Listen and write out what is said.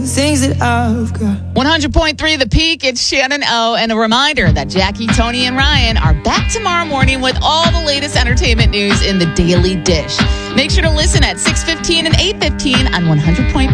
things that I've got. 100.3 The Peak, it's Shannon O. And a reminder that Jackie, Tony, and Ryan are back tomorrow morning with all the latest entertainment news in the Daily Dish. Make sure to listen at 6:15 and 8:15 on 100.3